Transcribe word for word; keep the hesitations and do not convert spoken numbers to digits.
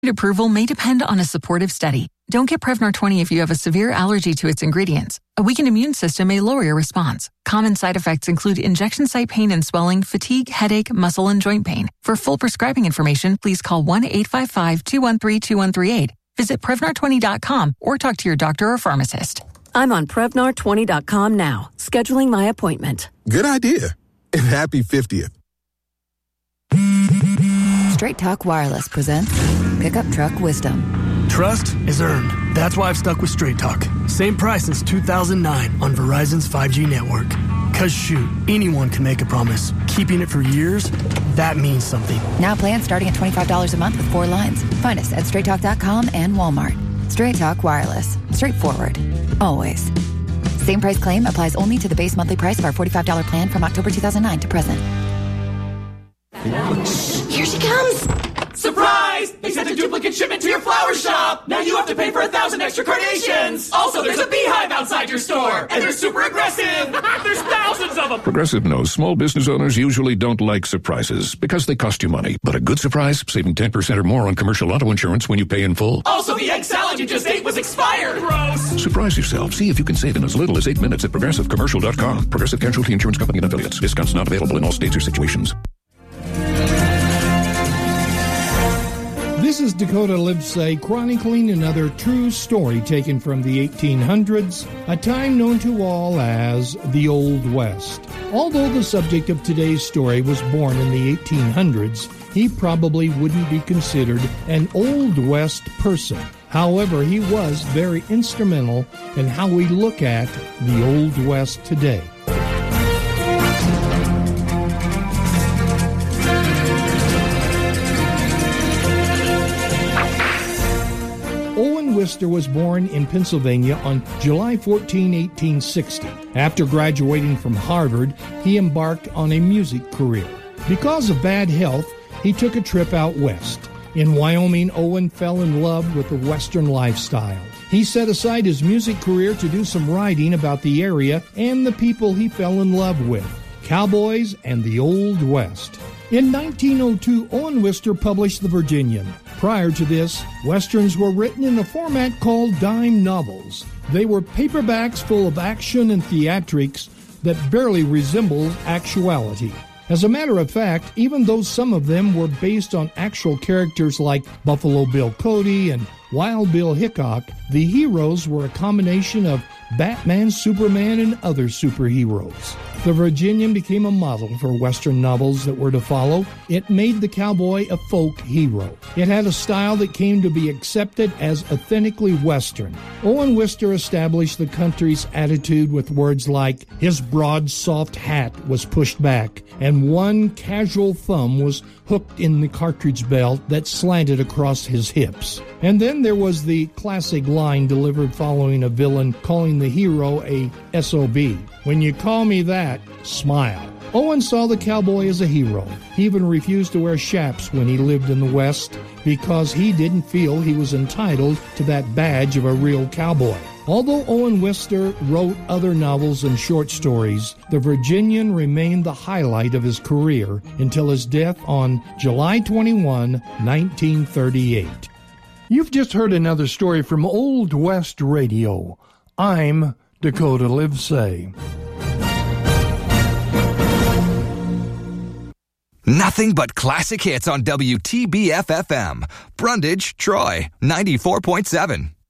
Approval may depend on a supportive study. Don't get Prevnar twenty if you have a severe allergy to its ingredients. A weakened immune system may lower your response. Common side effects include injection site pain and swelling, fatigue, headache, muscle, and joint pain. For full prescribing information, please call one eight five five, two one three, two one three eight. Visit Prevnar twenty dot com or talk to your doctor or pharmacist. I'm on Prevnar twenty dot com now, scheduling my appointment. Good idea. And happy fiftieth. Straight Talk Wireless presents Pickup Truck Wisdom. Trust is earned. That's why I've stuck with Straight Talk. Same price since two thousand nine on Verizon's five G network. Cause shoot, anyone can make a promise. Keeping it for years, that means something. Now plans starting at twenty-five dollars a month with four lines. Find us at straight talk dot com and Walmart. Straight Talk Wireless. Straightforward. Always. Same price claim applies only to the base monthly price of our forty-five dollars plan from October two thousand nine to present. Here she comes! Surprise! They sent a duplicate shipment to your flower shop! Now you have to pay for a thousand extra carnations! Also, there's a beehive outside your store! And they're super aggressive! There's thousands of them! Progressive knows small business owners usually don't like surprises because they cost you money. But a good surprise, saving ten percent or more on commercial auto insurance when you pay in full. Also, the egg salad you just ate was expired! Gross! Surprise yourself. See if you can save in as little as eight minutes at progressive commercial dot com. Progressive Casualty Insurance Company and affiliates. Discounts not available in all states or situations. This is Dakota Livesay chronicling another true story taken from the eighteen hundreds, a time known to all as the Old West. Although the subject of today's story was born in the eighteen hundreds, he probably wouldn't be considered an Old West person. However, he was very instrumental in how we look at the Old West today. Owen Wister was born in Pennsylvania on July fourteenth, eighteen sixty. After graduating from Harvard, he embarked on a music career. Because of bad health, he took a trip out west. In Wyoming, Owen fell in love with the Western lifestyle. He set aside his music career to do some writing about the area and the people he fell in love with, cowboys and the Old West. In nineteen oh two, Owen Wister published The Virginian. Prior to this, Westerns were written in a format called dime novels. They were paperbacks full of action and theatrics that barely resembled actuality. As a matter of fact, even though some of them were based on actual characters like Buffalo Bill Cody and Wild Bill Hickok, the heroes were a combination of Batman, Superman, and other superheroes. The Virginian became a model for Western novels that were to follow. It made the cowboy a folk hero. It had a style that came to be accepted as authentically Western. Owen Wister established the country's attitude with words like, his broad, soft hat was pushed back, and one casual thumb was hooked in the cartridge belt that slanted across his hips. And then there was the classic line delivered following a villain calling the hero a S O B. When you call me that, smile. Owen saw the cowboy as a hero. He even refused to wear chaps when he lived in the West because he didn't feel he was entitled to that badge of a real cowboy. Although Owen Wister wrote other novels and short stories, The Virginian remained the highlight of his career until his death on July twenty-first, nineteen thirty-eight. You've just heard another story from Old West Radio. I'm Dakota Livesay. Nothing but classic hits on W T B F F M. Brundage, Troy, ninety-four point seven.